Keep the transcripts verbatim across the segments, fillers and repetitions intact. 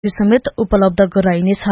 समेत उपलब्ध गराइनेछ।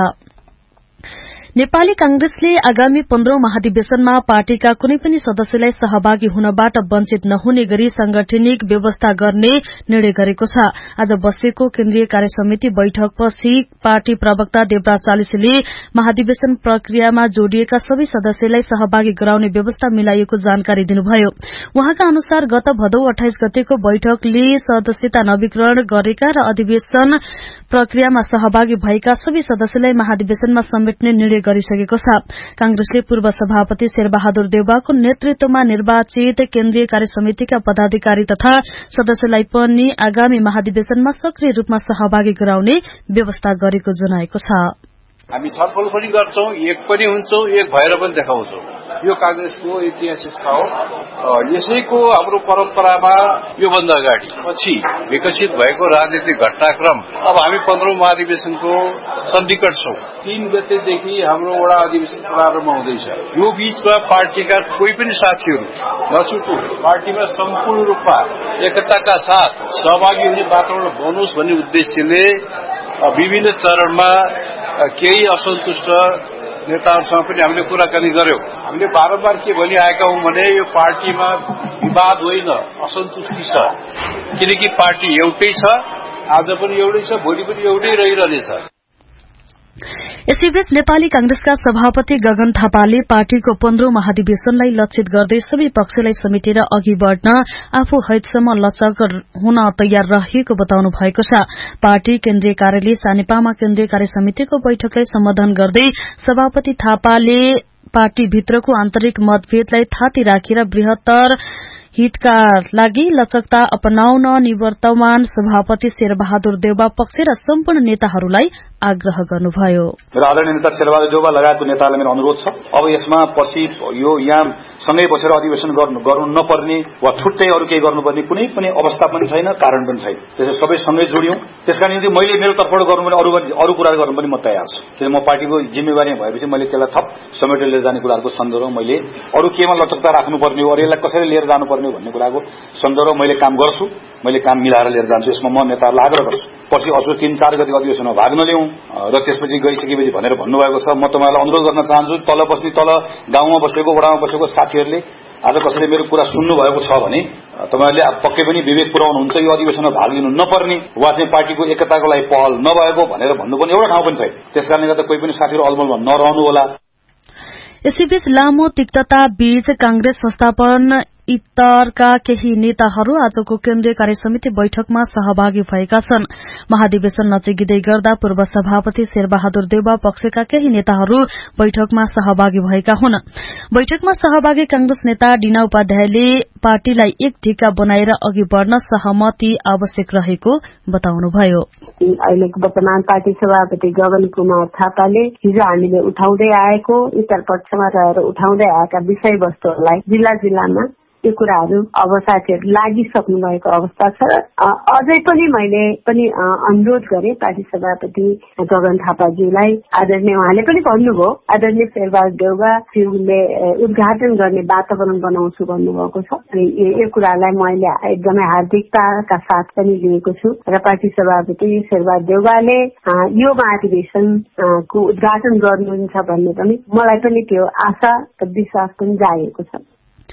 नेपाली कांग्रेसले आगामी पन्ध्रौं महाधिवेशनमा पार्टीका कुनै पनि सदस्यलाई सहभागी हुनबाट वञ्चित नहुने गरी सांगठनिक व्यवस्था गर्ने निर्णय गरेको छ। आज बसेको केन्द्रीय कार्यसमिति बैठकपछि पार्टी प्रवक्ता देवराज चालिसेले महाधिवेशन प्रक्रियामा जोडिएका सबै सदस्यलाई सहभागी गराउने व्यवस्था मिलाइएको जानकारी दिनुभयो। उहाँका अनुसार गत भदौ अठाइस गतेको बैठकले सदस्यता नवीकरण गरेका र अधिवेशन प्रक्रियामा सहभागी भएका सबै सदस्यलाई महाधिवेशनमा समेट्ने निर्णय गरिसकेको छ। कांग्रेसले पूर्व सभापति शेरबहादुर देउवाको नेतृत्वमा निर्वाचित केन्द्रीय कार्यसमितिका पदाधिकारी तथा सदस्यलाई पनि आगामी महाधिवेशनमा सक्रिय रूपमा सहभागी गराउने व्यवस्था गरेको जनाएको छ। हामी छलफल पनि गर्छौं, एक पनि हुन्छौं, एक भएर पनि देखाउँछौं। यो कांग्रेसको ऐतिहासिकता हो। यसैको हाम्रो परम्परामा योभन्दा अगाडि पछि विकसित भएको राजनीतिक घटनाक्रम अब हामी पन्ध्रौं महाधिवेशनको सन्निकट छौं। तीन गतेदेखि हाम्रो वडा अधिवेशन प्रारम्भ हुँदैछ। यो बीचमा पार्टीका कोही पनि साथीहरू नछुटु पार्टीमा सम्पूर्ण रूपमा एकताका साथ सहभागी हुने वातावरण बनोस् भन्ने उद्देश्यले विभिन्न चरणमा केही असन्तुष्ट नेताहरूसँग पनि हामीले कुराकानी गर्यौं। हामीले बारम्बार के भनिआएका हौं भने यो पार्टीमा विवाद होइन, असन्तुष्टि छ। किनकि पार्टी एउटै छ, आज पनि एउटै छ, भोलि पनि एउटै रहिरहनेछ। यसैबीच नेपाली कांग्रेसका सभापति गगन थापाले पार्टीको पन्ध्रौं महाधिवेशनलाई लक्षित गर्दै सबै पक्षलाई समेटेर अघि बढ़न आफू हैतसम्म लचक हुन तयार रहेको बताउनु भएको छ। पार्टी केन्द्रीय कार्यालय सानेपामा केन्द्रीय कार्यसमितिको बैठकलाई सम्बोधन गर्दै सभापति थापाले पार्टीभित्रको आन्तरिक मतभेदलाई थाती राखेर बृहत्तर हितका लागि लचकता अपनाउन निवर्तमान सभापति शेरबहादुर देउवा पक्ष र सम्पूर्ण नेताहरूलाई आग्रह गर्नुभयो। मेरो आदरणीय नेता शेरबहादुर देउवा लगायतको नेताहरूलाई मेरो अनुरोध छ, अब यसमा पछि यो यहाँ सँगै बसेर अधिवेशन गर्नु नपर्ने वा छुट्टै अरू केही गर्नुपर्ने कुनै पनि अवस्था पनि छैन, कारण पनि छैन। त्यसै सबै सँगै जोडियौं। त्यसका निम्ति मैले मेरो तर्फबाट गर्नुपर्ने अरू अरू कुरा गर्नु पनि म तयार छु। त्यसैले म पार्टीको जिम्मेवारी भएपछि मैले त्यसलाई थप समेटेर लिएर जाने कुराहरूको सन्दर्भमा मैले अरू केमा लचकता राख्नुपर्ने हो, अरू यसलाई कसरी लिएर जानुपर्ने भन्ने कुराको सन्दर्भमा मैले काम गर्छु। मैले काम मिलाएर लिएर जान्छु। यसमा म नेताहरूलाई आग्रह गर्छु, पछि असो तीन चार गते अधिवेशनमा भाग नलिउँ र त्यसपछि गइसकेपछि भनेर भन्नुभएको छ। म तपाईँहरूलाई अनुरोध गर्न चाहन्छु, तल बस्ने तल गाउँमा बसेको वडामा बसेको साथीहरूले आज कसैले मेरो कुरा सुन्नु भएको छ भने तपाईँहरूले पक्कै पनि विवेक पुर्याउनुहुन्छ। यो अधिवेशनमा भाग लिनु नपर्ने वा चाहिँ पार्टीको एकताको लागि पहल नभएको भनेर भन्नुपर्ने एउटा ठाउँ पनि छैन। त्यसकारणले गर्दा कोही पनि साथीहरू अलमलमा नरहनु होला। यसैबीच लामो तिक्तता बीच कांग्रेस संस्थापन इतरका केही नेताहरू आजको केन्द्रीय कार्यसमिति बैठकमा सहभागी भएका छन्। महाधिवेशन नजिकै गर्दा पूर्व सभापति शेरबहादुर देउवा पक्षका केही नेताहरू बैठकमा सहभागी भएका हुन्। बैठकमा सहभागी कांग्रेस नेता डीना उपाध्यायले पार्टीलाई एक ढिक्का बनाएर अघि बढ़न सहमति आवश्यक रहेको बताउनुभयो। अहिलेको वर्तमान पार्टी सभापति गगन कुमार थापाले हिजो हामीले उठाउँदै आएको इतर पक्षमा रहेर उठाउँदै आएका विषयवस्तुहरूलाई जिल्ला जिल्लामा यो कुराहरू अब साथीहरू लागिसक्नु भएको अवस्था छ। अझै पनि मैले पनि अनुरोध गरेँ पार्टी सभापति गगन थापाज्यूलाई, आदरणीय उहाँले पनि भन्नुभयो, आदरणीय शेरबहादुर देउवाज्यूले उद्घाटन गर्ने वातावरण बनाउँछु भन्नुभएको छ। यो कुरालाई मैले एकदमै हार्दिकताका साथ पनि लिएको छु र पार्टी सभापति शेरबहादुर देउवाले यो महाधिवेशनको उद्घाटन गर्नुहुन्छ भन्ने पनि मलाई पनि त्यो आशा र विश्वास पनि जागेको छ।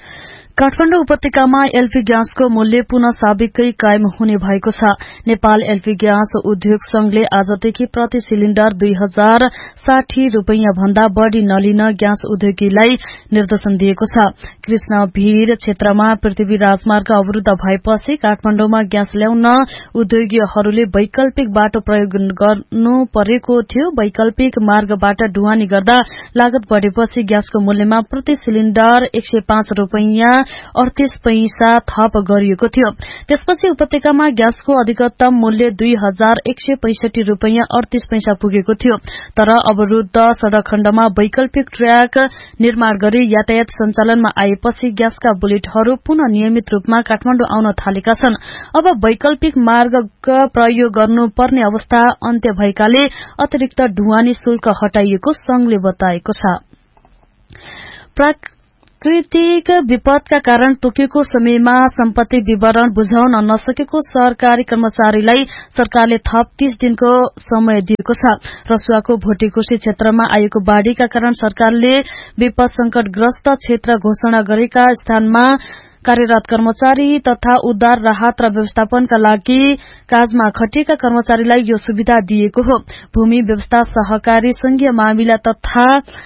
काठमाडौँ उपत्यकामा एलपी ग्यासको मूल्य पुनः साबिकै कायम हुने भएको छ। नेपाल एलपी ग्यास उद्योग संघले आजदेखि प्रति सिलिण्डर दुई हजार साठी रूपियाँ भन्दा बढ़ी नलिन ग्यास उद्योगीलाई निर्देशन दिएको छ। कृष्ण भीर क्षेत्रमा पृथ्वी राजमार्ग अवरूद्ध भएपछि काठमाडौँमा ग्यास ल्याउन उद्योगीहरूले वैकल्पिक बाटो प्रयोग गर्नु परेको थियो। वैकल्पिक मार्गबाट ढुवानी गर्दा लागत बढ़ेपछि ग्यासको मूल्यमा प्रति सिलिण्डर एक सय पाँच रूपियाँ अडतीस पैसा थप गरिएको थियो। त्यसपछि उपत्यकामा ग्यासको अधिकतम मूल्य दुई हजार एक सय पैंसठी रूपियाँ अडतीस पैसा पुगेको थियो। तर अवरूद्ध सड़क खण्डमा वैकल्पिक ट्र्याक निर्माण गरी यातायात सञ्चालनमा आएपछि ग्यासका बुलेटहरू पुनः नियमित रूपमा काठमाडौँ आउन थालेका छन्। अब वैकल्पिक मार्ग प्रयोग गर्नुपर्ने अवस्था अन्त्य भएकाले अतिरिक्त ढुवानी शुल्क हटाइएको संघले बताएको छ। प्राकृतिक विपदका कारण तोकिएको समयमा सम्पत्ति विवरण बुझाउन नसकेको सरकारी कर्मचारीलाई सरकारले थप तीस दिनको समय दिएको छ। रसुवाको भोटेकोशी क्षेत्रमा आएको बाढ़ीका कारण सरकारले विपद संकटग्रस्त क्षेत्र घोषणा गरेका स्थानमा कार्यरत कर्मचारी तथा उद्धार राहत र व्यवस्थापनका लागि काजमा खटिएका कर्मचारीलाई यो सुविधा दिएको हो। भूमि व्यवस्था सहकारी संघीय मामिला तथा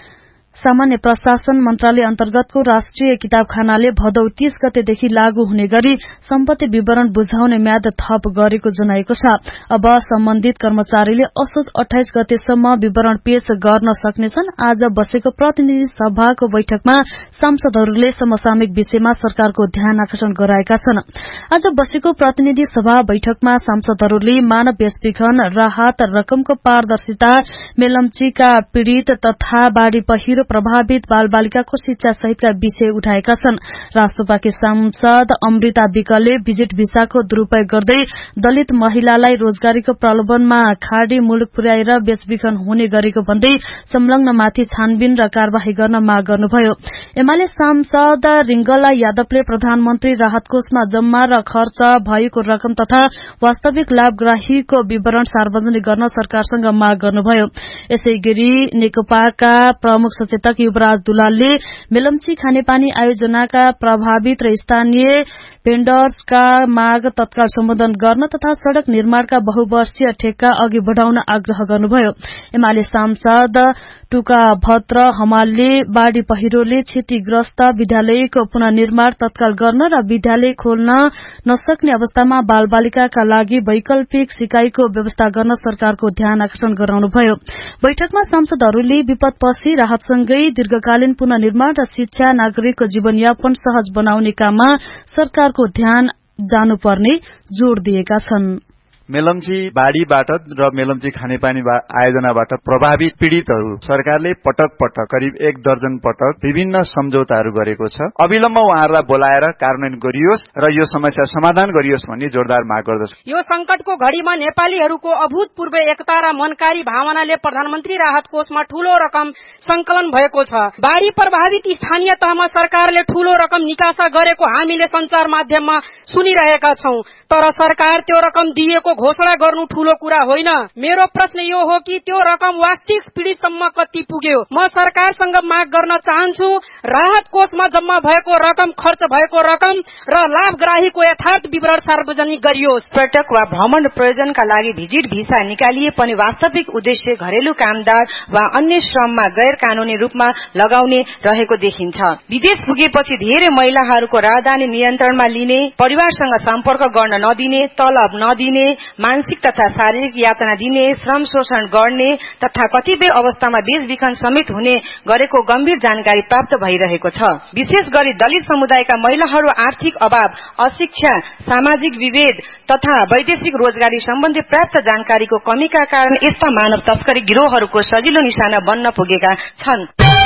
सामान्य प्रशासन मन्त्रालय अन्तर्गतको राष्ट्रिय किताबखानाले भदौ तीस गतेदेखि लागू हुने गरी सम्पत्ति विवरण बुझाउने म्याद थप गरेको जनाएको छ। अब सम्बन्धित कर्मचारीले असोज अठाइस गतेसम्म विवरण पेश गर्न सक्नेछन्। आज बसेको प्रतिनिधि सभाको बैठकमा सांसदहरूले समसामयिक विषयमा सरकारको ध्यान आकर्षण गराएका छन्। आज बसेको प्रतिनिधि सभा बैठकमा सांसदहरूले मानव बेचबिखन राहत रकमको पारदर्शिता, मेलम्चीका पीड़ित तथा बाढ़ी पहिरो प्रभावित बालबालिकाको शिक्षा सहितका विषय उठाएका छन्। राष्ट्रपाके सांसद अमृता विकलले भिजिट भिसाको दुरूपयोग गर्दै दलित महिलालाई रोजगारीको प्रलोभनमा खाडी मुलुक पुर्याएर बेचबिखन हुने गरेको भन्दै संलग्नमाथि छानबिन र कार्यवाही गर्न माग गर्नुभयो। एमाले सांसद रिंगला यादवले प्रधानमन्त्री राहत कोषमा जम्मा र खर्च भएको रकम तथा वास्तविक लाभग्राहीको विवरण सार्वजनिक गर्न सरकारसँग माग गर्नुभयो। यसैगरी नेकपाका प्रमुख सचेतक युवराज दुलालले मेलम्ची खानेपानी आयोजनाका प्रभावित र स्थानीय भेन्डर्सका माग तत्काल सम्बोधन गर्न तथा सड़क निर्माणका बहुवर्षीय ठेक्का अघि बढ़ाउन आग्रह गर्नुभयो। एमाले सांसद टुका भद्र हमालले बाढ़ी पहिरोले क्षतिग्रस्त विद्यालयको पुनर्निर्माण तत्काल गर्न र विद्यालय खोल्न नसक्ने अवस्थामा बालबालिकाका लागि वैकल्पिक सिकाइको व्यवस्था गर्न सरकारको ध्यान आकर्षण गराउनुभयो। बैठकमा सांसदहरूले विपदपछि राहतसँगै दीर्घकालीन पुनर्निर्माण र शिक्षा, नागरिकको जीवनयापन सहज बनाउने काममा सरकारको ध्यान जानुपर्ने जोड़ दिएका छन्। मेलम्ची बाढ़ीबाट र मेलम्ची खानेपानी आयोजनाबाट प्रभावित पीड़ितहरू सरकारले पटक पटक करिब एक दर्जन पटक विभिन्न सम्झौताहरू गरेको छ। अविलम्ब उहाँहरूलाई बोलाएर कार्यान्वयन गरियोस् र यो समस्या समाधान गरियोस् भन्ने जोरदार माग गर्दछु। यो संकटको घड़ीमा नेपालीहरूको अभूतपूर्व एकता र मनकारी भावनाले प्रधानमन्त्री राहत कोषमा ठूलो रकम संकलन भएको छ। बाढ़ी प्रभावित स्थानीय तहमा सरकारले ठूलो रकम निकासा गरेको हामीले संचार माध्यममा सुनिरहेका छौं, तर सरकार त्यो रकम दिएको घोषणा गर्नु ठूलो कुरा होइन। मेरो प्रश्न यो हो कि त्यो रकम वास्तविक पीड़ितसम्म कति पुग्यो? म सरकारसँग माग गर्न चाहन्छु, राहत कोषमा जम्मा भएको रकम, खर्च भएको रकम र लाभग्राहीको यथार्थ विवरण सार्वजनिक गरियोस्। पर्यटक वा भ्रमण प्रयोजनका लागि भिजिट भिसा निकालिए पनि वास्तविक उद्देश्य घरेलु कामदार वा अन्य श्रममा गैर कानूनी रूपमा लगाउने रहेको देखिन्छ। विदेश पुगेपछि धेरै महिलाहरूको राजधानी नियन्त्रणमा लिने, परिवारसँग सम्पर्क गर्न नदिने, तलब नदिने, मानसिक तथा शारीरिक यातना दिने, श्रम शोषण गर्ने तथा कतिपय अवस्थामा बेचबिखन समेत हुने गरेको गम्भीर जानकारी प्राप्त भइरहेको छ। विशेष गरी दलित समुदायका महिलाहरू आर्थिक अभाव, अशिक्षा, सामाजिक विभेद तथा वैदेशिक रोजगारी सम्बन्धी प्राप्त जानकारीको कमीका कारण यस्ता मानव तस्करी गिरोहहरूको सजिलो निशाना बन्न पुगेका छन्।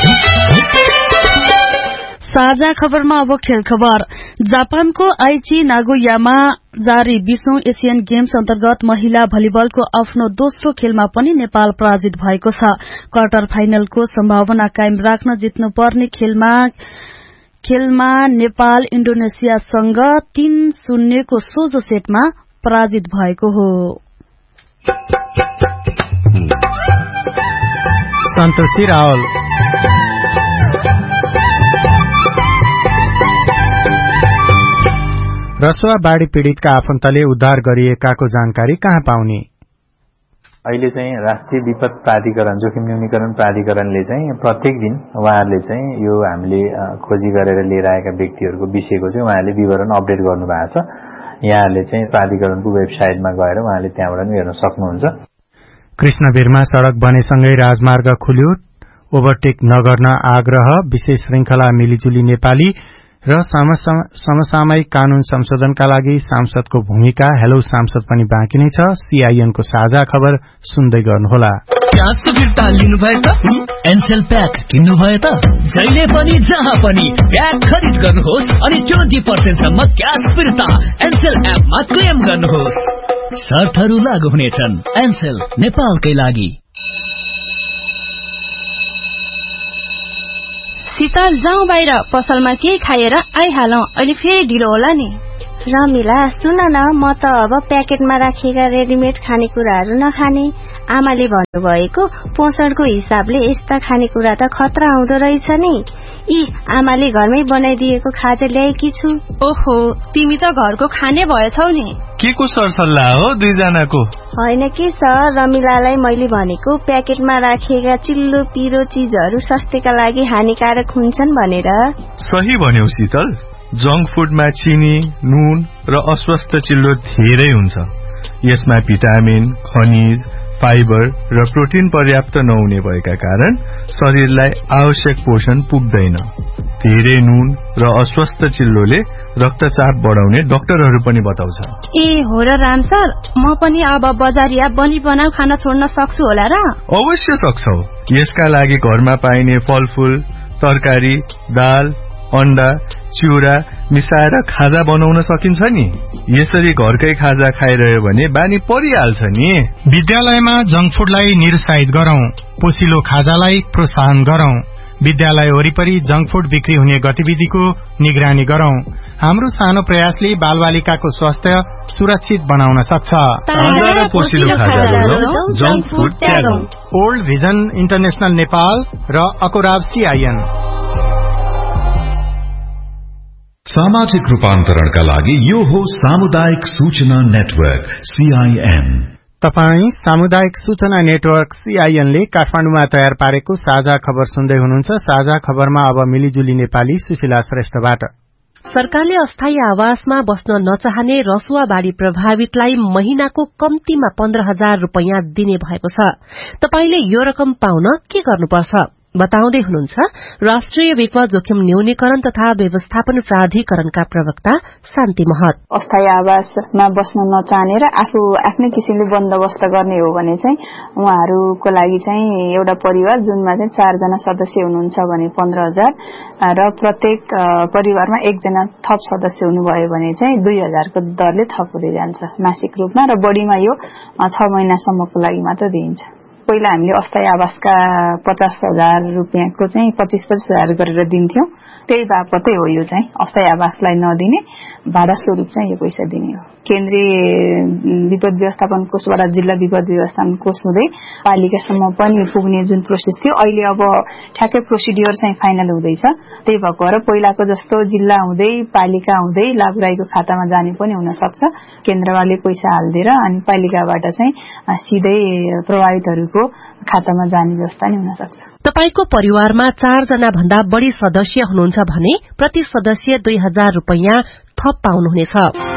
साझा खबरमा अब खेल खबर। जापानको आइची नागोयामा जारी बीसौं एशियन गेम्स अन्तर्गत महिला भलिबलको आफ्नो दोस्रो खेलमा पनि नेपाल पराजित भएको छ। क्वार्टर फाइनलको सम्भावना कायम राख्न जित्नुपर्ने खेलमा खेलमा नेपाल इण्डोनेसियासँग तीन शून्यको सोझो सेटमा पराजित भएको हो। सन्तोषी रावल। रसुवा बाढ़ी पीड़ितका आफन्तले उद्धार गरिएकाको जानकारी कहाँ पाउने? अहिले चाहिँ राष्ट्रिय विपद प्राधिकरण, जोखिम न्यूनीकरण प्राधिकरणले चाहिँ प्रत्येक दिन उहाँहरूले चाहिँ यो हामीले खोजी गरेर लिएर आएका व्यक्तिहरूको विषयको चाहिँ उहाँहरूले विवरण अपडेट गर्नु भएको छ। यहाँहरूले चाहिँ प्राधिकरणको वेबसाइटमा गएर उहाँले त्यहाँबाट हेर्न सक्नुहुन्छ। कृष्णवीरमा सड़क बनेसँगै राजमार्ग खुल्यो, ओभरटेक नगर्न आग्रह, विशेष श्रृंखला मिलिजुली नेपाली र समसामयिक कानून संशोधनका लागि सांसदको भूमिका। हेलो सांसद पनि बाँकी नै छ। सीआईएनको साझा खबर सुन्दै गर्नुहोला। क्यासको फिर्ता लिनु भयो त? एनसेल प्याक किन्नु भयो त? जहिले पनि जहाँ पनि प्याक खरिद गर्नुहोस् अनि ट्वेन्टी पर्सेन्ट सम्म क्यास फिर्ता एनसेल एपमा क्लेम गर्नुहोस्। शर्तहरू लागू हुनेछन्। एनसेल नेपालकै लागि। शीतल जाउँ बाहिर, पसलमा केही खाएर आइहालौं, अहिले फेरि ढिलो होला नि। रमिला सुन न, म त अब प्याकेटमा राखिएका रेडिमेड खानेकुराहरू नखाने। आमाले भन्नुभएको पोषणको हिसाबले यस्ता खानेकुरा त खतरा हुँदो रहेछ नि। यी आमाले घरमै बनाइदिएको खाजा ल्याएकी छु। ओहो, तिमी त घरको खाने भएछौ नि। के को सरसल्लाह हो दुईजनाको? होइन के सर, रमिलालाई मैले भनेको प्याकेटमा राखिएका चिल्लो पिरो चीजहरू स्वास्थ्यका लागि हानिकारक हुन्छन् भनेर। सही भन्यौ शीतल, जंक फुडमा चिनी, नुन र अस्वस्थ चिल्लो धेरै हुन्छ। यसमा भिटामिन, खनिज, फाइबर र प्रोटिन पर्याप्त नहुने भएका कारण शरीरलाई आवश्यक पोषण पुग्दैन। धेरै नुन र अस्वस्थ चिल्लोले रक्तचाप बढाउने डाक्टरहरू पनि बताउँछ। ए हो र राम सर, म पनि अब बजारिया बनी बनाऊ खाना छोड्न सक्छु होला र? अवश्य सक्छौ। यसका लागि घरमा पाइने फलफूल, तरकारी, दाल, अण्डा, चिउरा मिसाएर खाजा बनाउन सकिन्छ नि। यसरी घरकै खाजा खाइरह्यो भने बानी परिहाल्छ नि। विद्यालयमा जंक फुडलाई निरुत्साहित गरौं, पोसिलो खाजालाई प्रोत्साहन गरौं। विद्यालय वरिपरि जंक फुड बिक्री हुने गतिविधिको निगरानी गरौं। हाम्रो सानो प्रयासले बालबालिकाको स्वास्थ्य सुरक्षित बनाउन सक्छ। ओल्ड भिजन इन्टरनेशनल नेपाल र अकोराब सीआईएन। सामाजिक रूपान्तरणका लागि यो हो सामुदायिक सूचना नेटवर्क सीआईएन। तपाई सामुदायिक सूचना नेटवर्क सीआईएन ले काठमाडौँमा तयार पारेको साझा खबर सुन्दै हुनुहुन्छ। साझा खबरमा अब मिलिजुली नेपाली सुशीला श्रेष्ठबाट। सरकारले अस्थायी आवासमा बस्न नचाहने रसुवा बाढ़ी प्रभावितलाई महिनाको कम्तीमा पन्ध्र हजार रूपियाँ दिने भएको छ। तपाईले यो रकम पाउन के गर्नुपर्छ बताउँदै हुनुहुन्छ राष्ट्रिय विपद जोखिम न्यूनीकरण तथा व्यवस्थापन प्राधिकरणका प्रवक्ता शान्ति महत। अस्थायी आवासमा बस्न नचाहने र आफू आफ्नै किसिमले बन्दोबस्त गर्ने हो भने चाहिँ उहाँहरूको लागि चाहिँ एउटा परिवार जुनमा चाहिँ चारजना सदस्य हुनुहुन्छ भने पन्ध्र हजार र प्रत्येक परिवारमा एकजना थप सदस्य हुनुभयो भने चाहिँ दुई हजारको दरले थप हुँदै जान्छ मासिक रूपमा, र बढीमा यो छ महिनासम्मको लागि मात्र दिइन्छ। पहिला हामीले अस्थायी आवासका पचास हजार रूपियाँको चाहिँ पच्चीस पच्चीस हजार गरेर दिन्थ्यौं। त्यही बापतै हो यो चाहिँ अस्थायी आवासलाई नदिने, भाडा स्वरूप चाहिँ यो पैसा दिने हो। केन्द्रीय विपद व्यवस्थापन कोषबाट जिल्ला विपद व्यवस्थापन कोष हुँदै पालिकासम्म पनि पुग्ने जुन प्रोसेस थियो, अहिले अब ठ्याक्कै प्रोसिडियर चाहिँ फाइनल हुँदैछ। त्यही भएको भएर पहिलाको जस्तो जिल्ला हुँदै पालिका हुँदै लाभुराईको खातामा जाने पनि हुन सक्छ। केन्द्रले पैसा हाल्दिएर अनि पालिकाबाट चाहिँ सिधै प्रभावितहरूको खातामा जाने व्यवस्था नै हुन सक्छ। तपाईको परिवारमा चार जना भन्दा बढ़ी सदस्य हुनुहुन्छ भने प्रति सदस्य दुई हजार रूपियाँ थप पाउनुहुनेछ।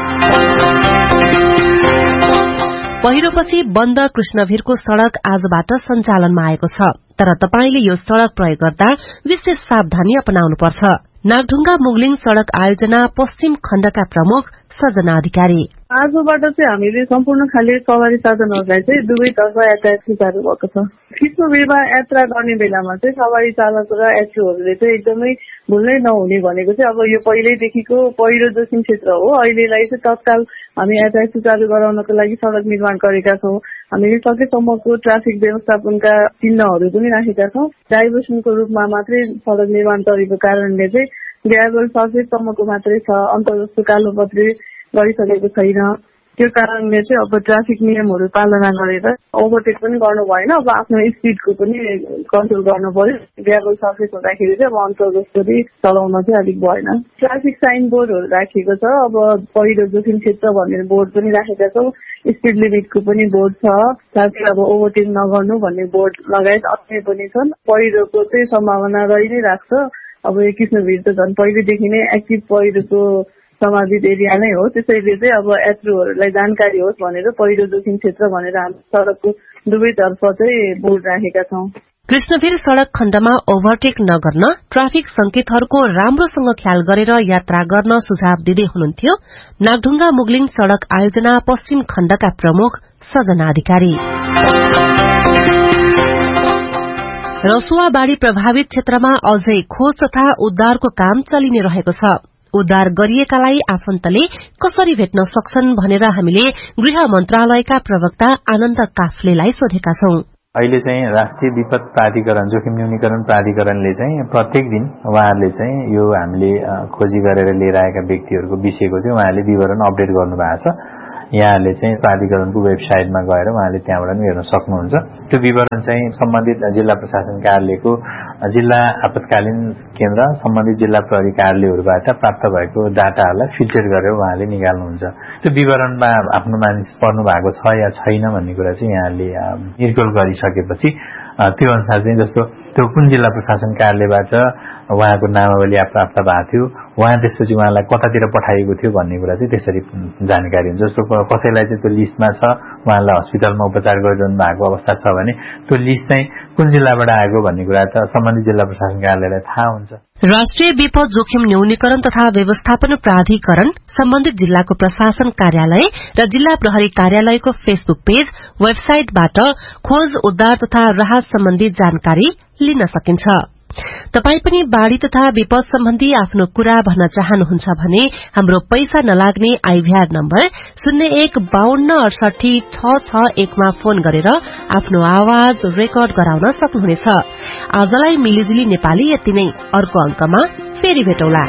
पहिरोपछि बन्द कृष्णभिरको सड़क आजबाट सञ्चालनमा आएको छ, तर तपाईले यो सड़क प्रयोग गर्दा विशेष सावधानी अपनाउनुपर्छ। नागढुङ्गा मुगलिङ सड़क आयोजना पश्चिम खण्डका प्रमुख सजना अधिकारी। आजबाट चाहिँ हामीले सम्पूर्ण खाली सवारी साधनहरूलाई चाहिँ दुवैतर्फ यातायात सुचारू भएको छ। कृष्णभिरमा यात्रा गर्ने बेलामा चाहिँ सवारी चालक र यात्रुहरूले चाहिँ एकदमै भुल्नै नहुने भनेको चाहिँ अब यो पहिल्यैदेखिको पहिरो जोखिम क्षेत्र हो। अहिलेलाई चाहिँ तत्काल हामी यातायात सुचारू गराउनको लागि सड़क निर्माण गरेका छौं। हामीले सकेसम्मको ट्राफिक व्यवस्थापनका चिन्हहरू पनि राखेका छौं। डाइभर्सनको रूपमा मात्रै सड़क निर्माण गरेको कारणले चाहिँ ग्राभल सर्फेससम्मको मात्रै छ, अन्त जस्तो कालो पत्री गरिसकेको छैन। त्यो कारणले चाहिँ अब ट्राफिक नियमहरू पालना गरेर ओभरटेक पनि गर्नु भएन। अब आफ्नो स्पिडको पनि कन्ट्रोल गर्नु पर्यो। ग्राभल सर्फेस हुँदाखेरि चाहिँ अब अन्तर्गतरी चलाउन चाहिँ अलिक भएन। ट्राफिक साइन बोर्डहरू राखिएको छ। अब पहिरो जोखिम क्षेत्र भनेर बोर्ड पनि राखेका छौं। स्पिड लिमिटको पनि बोर्ड छ, साथै अब ओभरटेक नगर्नु भन्ने बोर्ड लगायत अन्य पनि छन्। पहिरोको चाहिँ सम्भावना रहि नै राख्छ। अब यो कृष्णभिर त झन् पहिलेदेखि नै एक्टिभ पहिरोको समावित एरिया नै हो। त्यसैले चाहिँ अब यात्रुहरूलाई जानकारी होस् भनेर पहिरो जोखिम क्षेत्र भनेर हामी सड़कको दुवैतर्फ चाहिँ बोर्ड राखेका छौं। कृष्णभिर सड़क खण्डमा ओभरटेक नगर्न ट्राफिक संकेतहरूको राम्रोसँग ख्याल गरेर यात्रा गर्न सुझाव दिँदै हुनुहुन्थ्यो नागढुङ्गा मुगलिङ सड़क आयोजना पश्चिम खण्डका प्रमुख सजना अधिकारी। रसुवा बाढ़ी प्रभावित क्षेत्रमा अझै खोज तथा उद्धारको काम चलिने रहेको छ। उद्धार गरिएकालाई आफन्तले कसरी भेट्न सक्छन् भनेर हामीले गृह मन्त्रालयका प्रवक्ता आनन्द काफ्लेलाई सोधेका छौं। अहिले चाहिँ राष्ट्रिय विपद प्राधिकरण जोखिम न्यूनीकरण प्राधिकरणले चाहिँ प्रत्येक दिन उहाँहरूले चाहिँ यो हामीले खोजी गरेर लिएर आएका व्यक्तिहरूको विषयको चाहिँ उहाँहरूले विवरण अपडेट गर्नुभएको छ। यहाँले चाहिँ प्राधिकरणको वेबसाइटमा गएर उहाँले त्यहाँबाट पनि हेर्न सक्नुहुन्छ। त्यो विवरण चाहिँ सम्बन्धित जिल्ला प्रशासन कार्यालयको जिल्ला आपतकालीन केन्द्र सम्बन्धित जिल्ला प्रहरी कार्यालयहरूबाट प्राप्त भएको डाटाहरूलाई फिल्टर गरेर उहाँले निकाल्नुहुन्छ। त्यो विवरणमा आफ्नो मानिस पर्नु भएको छ या छैन भन्ने कुरा चाहिँ यहाँले निर्गोल गरिसकेपछि त्यो अनुसार चाहिँ जस्तो त्यो कुन जिल्ला प्रशासन कार्यालयबाट उहाँको नामावली प्राप्त भएको थियो, उहाँ त्यसपछि उहाँलाई कतातिर पठाइएको थियो भन्ने कुरा चाहिँ त्यसरी जानकारी हुन्छ। जस्तो कसैलाई चाहिँ त्यो लिस्टमा छ, उहाँलाई हस्पिटलमा उपचार गरिरहनु भएको अवस्था छ भने त्यो लिस्ट चाहिँ कुन जिल्लाबाट आएको भन्ने कुरा त सम्बन्धित जिल्ला प्रशासन कार्यालयलाई थाहा हुन्छ। राष्ट्रिय विपद जोखिम न्यूनीकरण तथा व्यवस्थापन प्राधिकरण सम्बन्धित जिल्लाको प्रशासन कार्यालय र जिल्ला प्रहरी कार्यालयको फेसबुक पेज, वेबसाइटबाट खोज, उद्धार तथा राहत सम्बन्धी जानकारी लिन सकिन्छ। तपाई पनि बाढ़ी तथा विपद सम्बन्धी आफ्नो कुरा भन्न चाहनुहुन्छ भने हाम्रो पैसा नलाग्ने आईभीआर नम्बर शून्य एक बाहन्न अडसठी छ छ एकमा फोन गरेर आफ्नो आवाज रेकर्ड गराउन सक्नुहुनेछ। आजलाई मिलिजुली नेपाली यति नै। अर्को अंकमा फेरि भेटौला।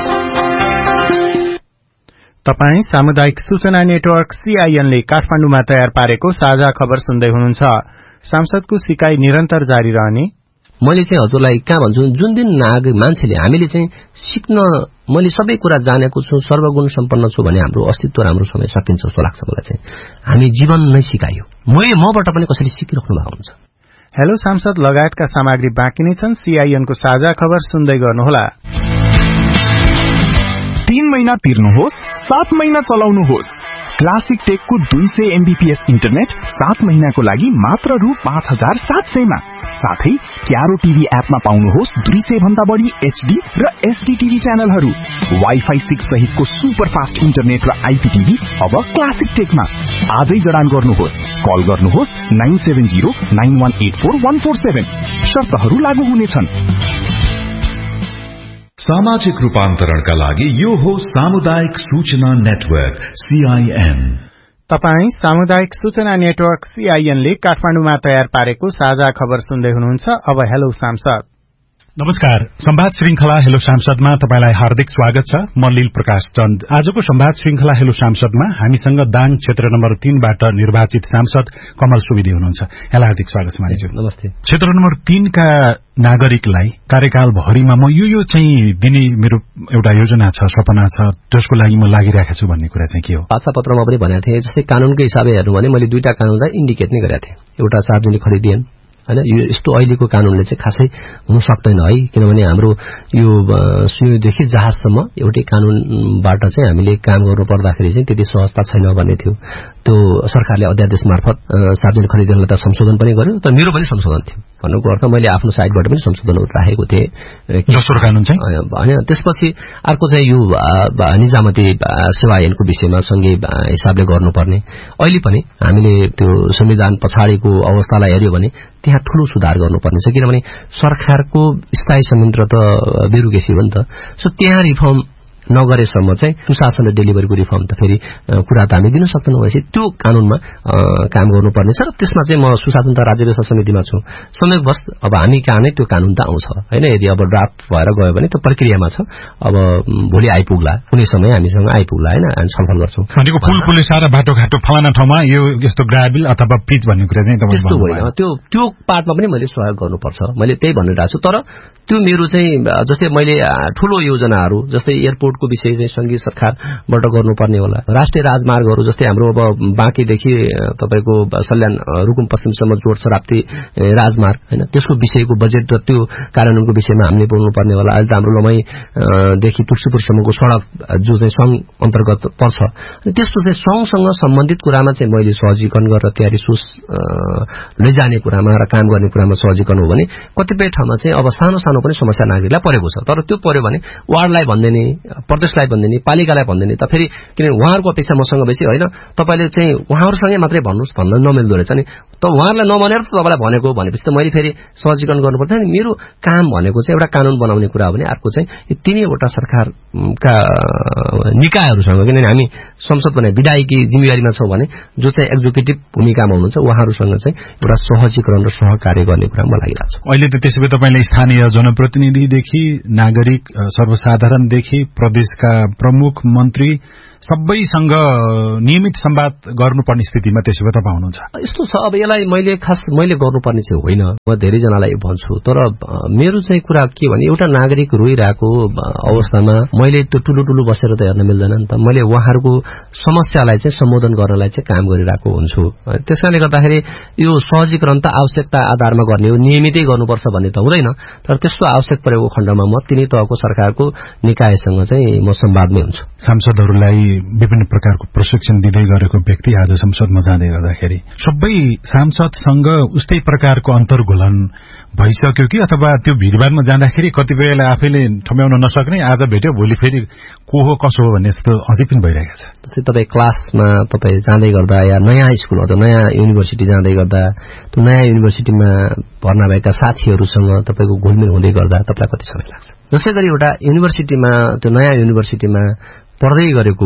तपाई सामुदायिक सूचना नेटवर्क सीआईएनले काठमाडौँमा तयार पारेको साझा खबर सुन्दै हुनुहुन्छ। सांसदको सिकाई निरन्तर जारी रहने। मैले चाहिँ हजुरलाई कहाँ भन्छु, जुन दिन नाग मान्छेले हामीले चाहिँ सिक्न, मैले सबै कुरा जानेको छु, सर्वगुण सम्पन्न छु भने हाम्रो अस्तित्व राम्रो समय सकिन्छ जस्तो लाग्छ मलाई चाहिँ। हामी जीवन नै सिकायो, मैले मबाट पनि कसैले सिकिराख्नु भएको हुन्छ। हेलो सांसद लगायतका सामग्री बाँकी नै छन्। सीआईएनको साझा खबर सुन्दै गर्नुहोला। तीन महिना तिर्नुहोस्, सात महिना चलाउनुहोस्। क्लासिक टेकको दुई सय एमबीपीएस इन्टरनेट सात महिनाको लागि मात्र रु पाँच हजार सात सयमा। साथै क्यारो टीभी एपमा पाउनुहोस् दुई सय भन्दा बढी एचडी र एसडी टीभी च्यानलहरू। वाइफाई सिक्स सहितको सुपर फास्ट इन्टरनेट र आईपीटीभी अब क्लासिक टेकमा। आजै जडान गर्नुहोस्। कल गर्नुहोस् nine seven zero nine one eight four one four seven. शर्तहरू लागू हुनेछन्। सामाजिक रूपान्तरणका लागि यो हो सामुदायिक सूचना नेटवर्क सीआईएन। तपाई सामुदायिक सूचना नेटवर्क सीआईएनले काठमाडौँमा तयार पारेको साझा खबर सुन्दै हुनुहुन्छ। अब हेलो सांसद। नमस्कार। संवाद श्रृंखला हेलो सांसदमा तपाईलाई हार्दिक स्वागत छ। म लील प्रकाश चन्द। आजको संवाद श्रृंखला हेलो सांसदमा हामीसँग दाङ क्षेत्र नम्बर तीनबाट निर्वाचित सांसद कमल सुवेदी हुनुहुन्छ। यहाँलाई हार्दिक स्वागत छ मानिज्यू। नमस्ते। क्षेत्र नम्बर तीन का नागरिकलाई कार्यकाल भरिमा म यो यो चाहिँ दिने मेरो एउटा योजना छ, सपना छ, जसको लागि म लागिरहेको छु भन्ने कुरा चाहिँ के हो? वाचा पत्रमा पनि भनेको थिएँ। जस्तै कानूनकै हिसाबले हेर्नु भने मैले दुईटा कानूनलाई इन्डिकेट नै गरेको थिएँ। एउटा सार्वजनिक खरिद ऐन हैन, यो यस्तो अहिलेको कानूनले चाहिँ खासै हुन सक्दैन है, किनभने हाम्रो यो सुयोदेखि जहाजसम्म एउटै कानूनबाट चाहिँ हामीले काम गर्नु पर्दाखेरि चाहिँ त्यति सहजता छैन भन्ने थियो। त्यो सरकारले अध्यादेश मार्फत सार्वजनिक खरिद ऐनलाई त संशोधन पनि गर्यो, तर मेरो पनि संशोधन थियो। भन्नुको अर्थ मैले आफ्नो साइडबाट पनि संशोधन राखेको थिएँ। दोस्रो कानून चाहिँ हैन। त्यसपछि अर्को चाहिँ यो निजामती सेवा ऐनको विषयमा सँगै हिसाबले गर्नुपर्ने। अहिले पनि हामीले त्यो संविधान पछाडिको अवस्थालाई हेर्यो भने त्यहाँ ठूलो सुधार गर्नुपर्ने छ, किनभने सरकारको स्थायी संयन्त्र त ब्युरोक्रेसी हो नि त। सो त्यहाँ रिफर्म नगरेसम्म चाहिँ सुशासन र डेलिभरीको रिफर्म त फेरि कुरा त हामी दिन सक्दैनौँ। भनेपछि त्यो कानूनमा काम गर्नुपर्ने छ र त्यसमा चाहिँ म सुशासन तथा राज्य व्यवस्था समितिमा छु। संयोगवश अब हामी कहाँ नै त्यो कानून त आउँछ हैन। यदि अब ड्राफ्ट भएर गयो भने त्यो प्रक्रियामा छ। अब भोलि आइपुग्ला, कुनै समय हामीसँग आइपुग्ला हैन, हामी छलफल गर्छौं। भनेको पुल पुलिस र बाटोघाटो फलाना ठाउँमा यो यस्तो ग्राभल अथवा पिच भन्ने कुरा चाहिँ तपाईले त्यस्तो होइन। त्यो त्यो पार्टमा पनि मैले सहयोग गर्नुपर्छ, मैले त्यही भनिरहेको छु। तर त्यो मेरो चाहिँ जस्तै मैले ठूलो योजनाहरू जस्तै एयरपोर्ट को विषय चाहिँ संघीय सरकारबाट गर्नुपर्ने होला। राष्ट्रिय राजमार्गहरू जस्तै हाम्रो अब बाँकीदेखि तपाईको सल्यान रुकुम पश्चिमसम्म जोड्छ राप्ती राजमार्ग हैन, त्यसको विषयको बजेट र त्यो कार्यान्वयनको विषयमा हामीले बोल्नुपर्ने होला। अहिले त हाम्रो लमई देखि तुलसीपुरसम्मको सडक जो चाहिँ संघ अन्तर्गत पर्छ, त्यस्तो चाहिँ संघसँग सम्बन्धित कुरामा चाहिँ मैले सहजीकरण गरेर तयारी सोच लैजाने कुरामा र काम गर्ने कुरामा सहजीकरण हो भने कतिपय ठाउँमा चाहिँ अब सानो सानो पनि समस्या नागरिकलाई परेको छ। तर त्यो पर्यो भने वार्डलाई भन्दिने, प्रदेशलाई भन्दिने, पालिकालाई भन्दिने त फेरि किनभने उहाँहरूको अपेक्षा मसँग बेसी होइन। तपाईले चाहिँ उहाँहरूसँगै मात्रै भन्नुहोस् भन्न नमिल्दो रहेछ नि। त उहाँहरूलाई नभनेर त तपाईँलाई भनेको भनेपछि त मैले फेरि सहजीकरण गर्नुपर्छ नि। मेरो काम भनेको चाहिँ एउटा कानून बनाउने कुरा हो भने अर्को चाहिँ यी तीनैवटा सरकारका निकायहरूसँग, किनभने हामी संसद भने विधायकी जिम्मेवारीमा छौं भने जो चाहिँ एक्जिक्युटिभ भूमिकामा हुनुहुन्छ उहाँहरूसँग चाहिँ एउटा सहजीकरण र सहकार्य गर्ने कुरा मलाई लागिरहेको छ। अहिले त त्यसो भए तपाईले स्थानीय जनप्रतिनिधिदेखि नागरिक सर्वसाधारणदेखि प्रदेशका प्रमुख मन्त्री सबैसँग नियमित संवाद गर्नुपर्ने स्थितिमा त्यसो भए तपाईँ हुनुहुन्छ। यस्तो छ, अब यसलाई मैले खास मैले गर्नुपर्ने चाहिँ होइन, म धेरैजनालाई भन्छु, तर मेरो चाहिँ कुरा के भने एउटा नागरिक रोइरहेको अवस्थामा मैले त्यो ठुलो ठुलो बसेर त हेर्न मिल्दैन नि त। मैले उहाँहरूको समस्यालाई चाहिँ सम्बोधन गर्नलाई चाहिँ काम गरिरहेको हुन्छु। त्यसकारणले गर्दाखेरि यो सहजीकरण त आवश्यकता आधारमा गर्ने हो, नियमितै गर्नुपर्छ भन्ने त हुँदैन। तर त्यस्तो आवश्यक परेको खण्डमा म तिनै तहको सरकारको निकायसँग चाहिँ म संवादमै हुन्छु। सांसदहरूलाई विभिन्न प्रकारको प्रशिक्षण दिँदै गरेको व्यक्ति आज संसदमा जाँदै गर्दाखेरि सबै सांसदसँग उस्तै प्रकारको अन्तर्घुलन भइसक्यो कि अथवा त्यो भिडभाडमा जाँदाखेरि कतिपयलाई आफैले ठम्याउन नसक्ने आज भेट्यो भोलि फेरि को हो कसो हो भन्ने जस्तो अझै पनि भइरहेको छ। जस्तै तपाईँ क्लासमा तपाईँ जाँदै गर्दा या नयाँ स्कुल अथवा नयाँ युनिभर्सिटी जाँदै गर्दा त्यो नयाँ युनिभर्सिटीमा भर्ना भएका साथीहरूसँग तपाईँको घुलमिल हुँदै गर्दा तपाईँलाई कति समय लाग्छ? जसै गरी एउटा युनिभर्सिटीमा त्यो नयाँ युनिभर्सिटीमा पढ्दै गरेको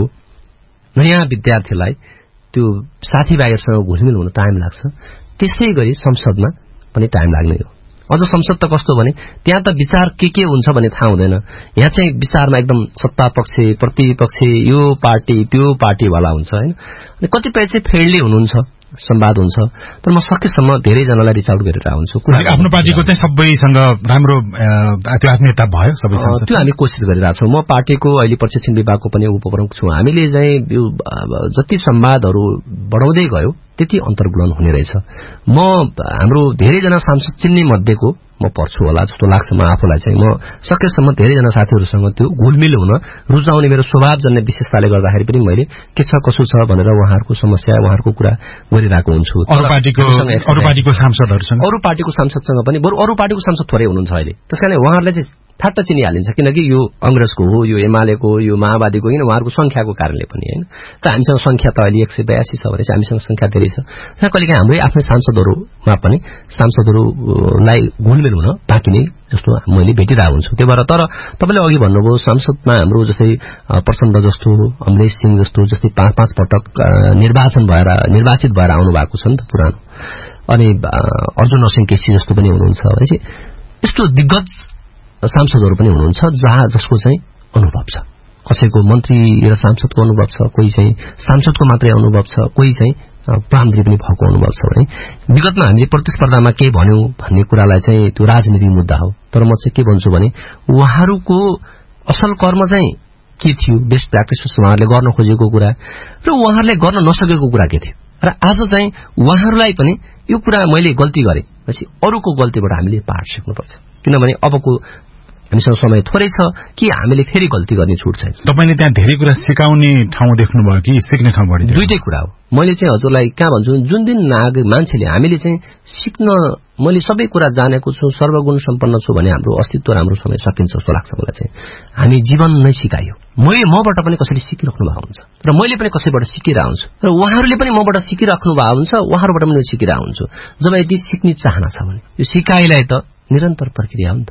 नयाँ विद्यार्थीलाई त्यो साथीभाइहरूसँग घुलमिल हुन टाइम लाग्छ, त्यसै गरी संसदमा पनि टाइम लाग्ने हो। अझ संसद त कस्तो भने त्यहाँ त विचार के के हुन्छ भन्ने थाहा हुँदैन। यहाँ चाहिँ विचारमा एकदम सत्ता पक्ष प्रतिपक्ष यो पार्टी त्यो पार्टीवाला हुन्छ होइन। अनि कतिपय चाहिँ फ्रेन्डली हुनुहुन्छ, संवाद हुन्छ, तर म सकेसम्म धेरैजनालाई रिच आउट गरेर हुन्छु। आफ्नो पार्टीको चाहिँ सबैसँग राम्रो त्यो आत्मीयता भयो सबैसँग, त्यो हामी कोसिस गरिरहेको छौँ। म पार्टीको अहिले प्रशिक्षण विभागको पनि उपप्रमुख छु। हामीले चाहिँ यो जति संवादहरू बढाउँदै गयो त्यति अन्तर्गुलन हुने रहेछ। म हाम्रो धेरैजना सांसद चिन्ने मध्येको म पर्छु होला जस्तो लाग्छ। म आफूलाई चाहिँ म सकेसम्म धेरैजना साथीहरूसँग त्यो घुलमिल हुन रुचाउने मेरो स्वभावजन्य विशेषताले गर्दाखेरि पनि मैले के छ कसो छ भनेर उहाँहरूको समस्या उहाँहरूको कुरा गरिरहेको हुन्छु। अरू पार्टीको अरू पार्टीको सांसदहरूसँग अरू पार्टीको सांसदसँग पनि बरु अरू पार्टीको सांसद थोरै हुनुहुन्छ अहिले, त्यसकारण उहाँहरूले चाहिँ ठ्याट्ट चिनिहालिन्छ किनकि यो अंग्रेसको हो, यो एमालेको, यो माओवादीको होइन, उहाँहरूको संख्याको कारणले पनि होइन। त हामीसँग संख्या त अहिले एक सय बयासी छ भने चाहिँ हामीसँग संख्या धेरै छ। त्यहाँ कहिलेकाहीँ हाम्रै आफ्नै सांसदहरूमा पनि सांसदहरूलाई घुलमिल हुन बाँकी नै जस्तो मैले भेटिरहेको हुन्छु। त्यही भएर तर तपाईँले अघि भन्नुभयो सांसदमा हाम्रो जस्तै प्रचण्ड जस्तो, अमरेश सिंह जस्तो जस्तै पाँच पाँच पटक निर्वाचन भएर निर्वाचित भएर आउनु भएको छ नि त पुरानो, अनि अर्जुन नरसिंह केसी जस्तो पनि हुनुहुन्छ भनेपछि यस्तो दिग्गज सांसदहरू पनि हुनुहुन्छ जहाँ जसको चाहिँ अनुभव छ। कसैको मन्त्री र सांसदको अनुभव छ, कोही चाहिँ सांसदको मात्रै अनुभव छ, कोही चाहिँ प्रधानमन्त्री पनि भएको अनुभव छ भने विगतमा हामीले प्रतिस्पर्धामा के भन्यौं भन्ने कुरालाई चाहिँ त्यो राजनीतिक मुद्दा हो। तर म चाहिँ के भन्छु भने उहाँहरूको असल कर्म चाहिँ के थियो, बेस्ट प्र्याक्टिसेस उहाँहरूले गर्न खोजेको कुरा र उहाँहरूले गर्न नसकेको कुरा के थियो, र आज चाहिँ उहाँहरूलाई पनि यो कुरा मैले गल्ती गरेँ पछि अरूको गल्तीबाट हामीले पाठ सिक्नुपर्छ। किनभने अबको हामीसँग समय थोरै छ कि हामीले फेरि गल्ती गर्ने छुट छैन। तपाईले त्यहाँ धेरै कुरा सिकाउने ठाउँ देख्नुभयो कि सिक्ने ठाउँ बढी? दुईटै कुरा हो। मैले चाहिँ हजुरलाई कहाँ भन्छु, जुन दिन नाग मान्छेले हामीले चाहिँ सिक्न मैले सबै कुरा जानेको छु, सर्वगुण सम्पन्न छु भने हाम्रो अस्तित्व राम्रो समय सकिन्छ जस्तो लाग्छ मलाई चाहिँ। हामी जीवन नै सिकायो, मैले मबाट पनि कसैले सिकिराख्नु भएको हुन्छ र मैले पनि कसैबाट सिकिरहेको हुन्छु र उहाँहरूले पनि मबाट सिकिराख्नु भएको हुन्छ, उहाँहरूबाट पनि सिकिरहेको हुन्छु। जब यदि सिक्ने चाहना छ भने यो सिकाइलाई त निरन्तर प्रक्रिया हो नि त।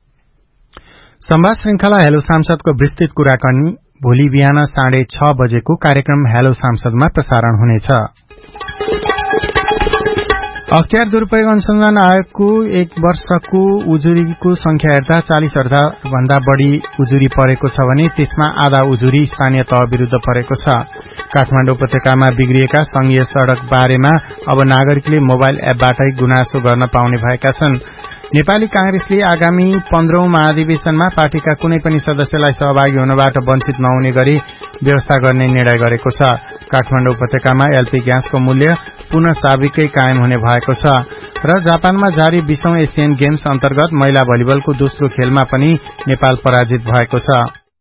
संवाद श्रृंखला हेलो सांसदको विस्तृत कुराकानी भोलि बिहान साढे छ बजेको कार्यक्रम हेलो सांसदमा प्रसारण हुनेछ। अख्तियार दुरूपयोग अनुसन्धान आयोगको एक वर्षको उजुरीको संख्या हेर्दा चालिस हजार भन्दा बढ़ी उजुरी परेको छ भने त्यसमा आधा उजुरी स्थानीय तह विरूद्ध परेको छ। काठमाडौँ उपत्यकामा बिग्रिएका संघीय सड़क बारेमा अब नागरिकले मोबाइल एपबाटै गुनासो गर्न पाउने भएका छन्। नेपाली कांग्रेसले आगामी पन्ध्रौं महाधिवेशनमा पार्टीका कुनै पनि सदस्यलाई सहभागी हुनबाट वञ्चित नहुने गरी व्यवस्था गर्ने निर्णय गरेको छ। काठमाडौँ उपत्यकामा एलपी ग्यासको मूल्य पुनः साबिकै कायम हुने भएको छ र जापानमा जारी बीसौं एशियन गेम्स अन्तर्गत महिला भलिबलको दोस्रो खेलमा पनि नेपाल पराजित भएको छ।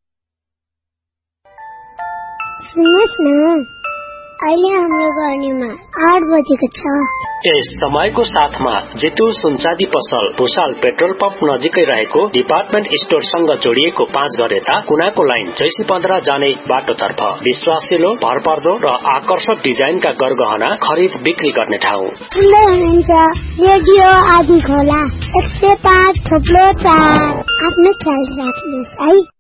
अहिले हाम्रो गर्नेमा आठ बजेको छ। यस समयको साथमा जेतु सुनचादी पसल भूषाल पेट्रोल पम्प नजिकै रहेको डिपार्टमेन्ट स्टोरसँग जोडिएको पाँच घर यता कुनाको लाइन जैसी पन्ध्र जाने बाटोतर्फ विश्वासिलो भरपर्दो र आकर्षक डिजाइनका गरगहना खरिद बिक्री गर्ने ठाउँ। सुन्दै हुनुहुन्छ रेडियो आदि खोला एक सय पाँच थोप्लो चार। आफ्नो ख्याल राख्नुहोस् है।